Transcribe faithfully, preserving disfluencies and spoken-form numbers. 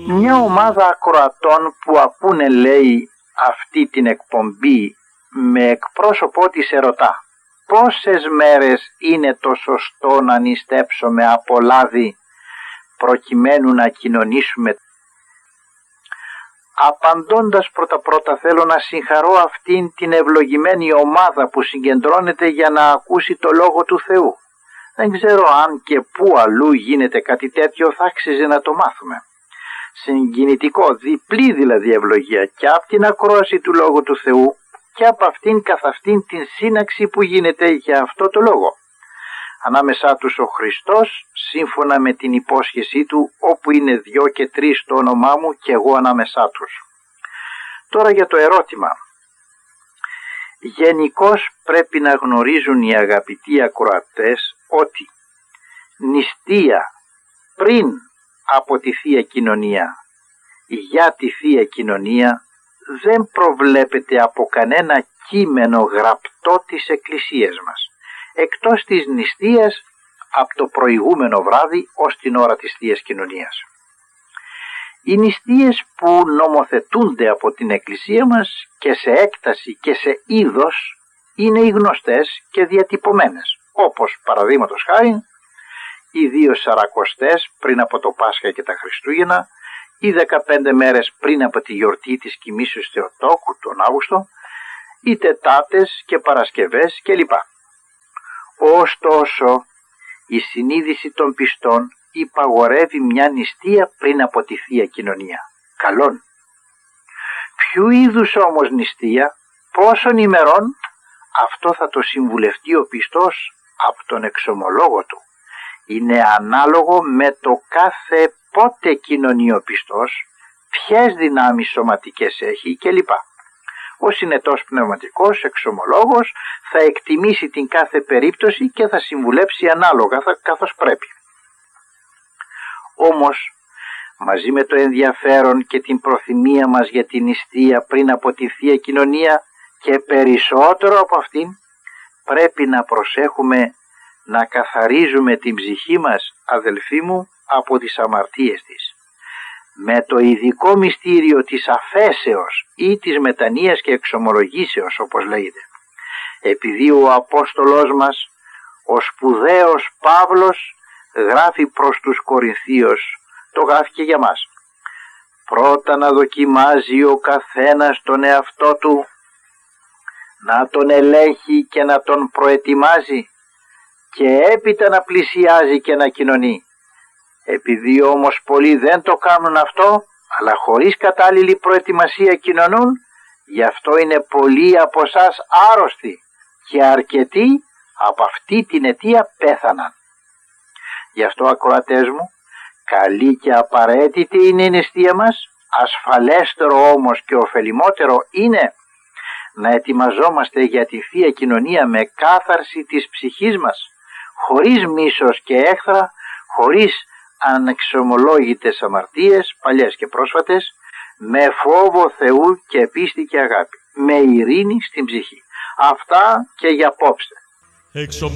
Μια ομάδα ακροατών που ακούνε, λέει, αυτή την εκπομπή με εκπρόσωπό της ερωτά: πόσες μέρες είναι το σωστό να νηστέψουμε από λάδι προκειμένου να κοινωνήσουμε? Απαντώντας πρώτα πρώτα θέλω να συγχαρώ αυτήν την ευλογημένη ομάδα που συγκεντρώνεται για να ακούσει το Λόγο του Θεού. Δεν ξέρω αν και πού αλλού γίνεται κάτι τέτοιο, θα άξιζε να το μάθουμε. Συγκινητικό, διπλή δηλαδή ευλογία και από την ακρόαση του Λόγου του Θεού και από αυτήν καθ' αυτήν την σύναξη που γίνεται για αυτό το λόγο. Ανάμεσά τους ο Χριστός, σύμφωνα με την υπόσχεσή του, όπου είναι δυο και τρεις το όνομά μου και εγώ ανάμεσά τους. Τώρα για το ερώτημα. Γενικώς πρέπει να γνωρίζουν οι αγαπητοί ακροατές ότι νηστεία πριν από τη Θεία Κοινωνία για τη Θεία Κοινωνία δεν προβλέπεται από κανένα κείμενο γραπτό της Εκκλησίας μας, εκτός της νηστείας από το προηγούμενο βράδυ ως την ώρα της Θείας Κοινωνίας. Οι νηστείες που νομοθετούνται από την Εκκλησία μας και σε έκταση και σε είδος είναι οι γνωστές και διατυπωμένες, όπως παραδείγματος χάρη οι δύο Σαρακοστές πριν από το Πάσχα και τα Χριστούγεννα, οι δεκαπέντε μέρες πριν από τη γιορτή της Κοιμήσεως Θεοτόκου τον Αύγουστο, οι Τετάρτες και Παρασκευές κλπ. Ωστόσο, η συνείδηση των πιστών υπαγορεύει μια νηστεία πριν από τη Θεία Κοινωνία. Καλόν. Ποιου είδους όμως νηστεία, πόσων ημερών, αυτό θα το συμβουλευτεί ο πιστός από τον εξομολόγο του. Είναι ανάλογο με το κάθε πότε κοινωνεί ο πιστός, ποιες δυνάμεις σωματικές έχει κλπ. Ο συνετός πνευματικός εξομολόγος θα εκτιμήσει την κάθε περίπτωση και θα συμβουλέψει ανάλογα καθώς πρέπει. Όμως, μαζί με το ενδιαφέρον και την προθυμία μας για την νηστεία πριν από τη Θεία Κοινωνία και περισσότερο από αυτήν, πρέπει να προσέχουμε να καθαρίζουμε την ψυχή μας, αδελφοί μου, από τις αμαρτίες της. Με το ειδικό μυστήριο της αφέσεως ή της μετανοίας και εξομολογήσεως, όπως λέγεται. Επειδή ο Απόστολος μας, ο σπουδαίος Παύλος, γράφει προς τους Κορινθίους, το γράφει και για μας. Πρώτα να δοκιμάζει ο καθένας τον εαυτό του, να τον ελέγχει και να τον προετοιμάζει και έπειτα να πλησιάζει και να κοινωνεί. Επειδή όμως πολλοί δεν το κάνουν αυτό, αλλά χωρίς κατάλληλη προετοιμασία κοινωνούν, γι' αυτό είναι πολλοί από εσάς άρρωστοι και αρκετοί από αυτή την αιτία πέθαναν. Γι' αυτό, ακροατές μου, καλή και απαραίτητη είναι η νηστεία μας, ασφαλέστερο όμως και ωφελημότερο είναι να ετοιμαζόμαστε για τη Θεία Κοινωνία με κάθαρση της ψυχής μας, χωρίς μίσος και έχθρα, χωρίς ανεξομολόγητες αμαρτίες, παλιές και πρόσφατες, με φόβο Θεού και πίστη και αγάπη, με ειρήνη στην ψυχή. Αυτά και για απόψε.